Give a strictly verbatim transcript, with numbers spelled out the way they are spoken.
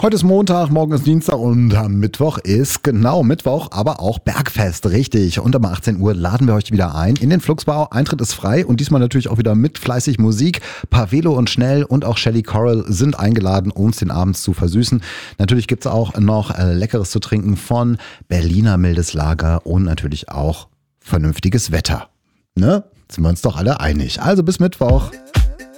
Heute ist Montag, morgen ist Dienstag und am Mittwoch ist genau Mittwoch, aber auch Bergfest, richtig. Und um achtzehn Uhr laden wir euch wieder ein in den Flugsbau. Eintritt ist frei und diesmal natürlich auch wieder mit fleißig Musik. Pavelo und Schnell und auch Shelly Coral sind eingeladen, uns den Abend zu versüßen. Natürlich gibt's auch noch äh, Leckeres zu trinken von Berliner Mildes Lager und natürlich auch vernünftiges Wetter. Ne? Sind wir uns doch alle einig. Also bis Mittwoch.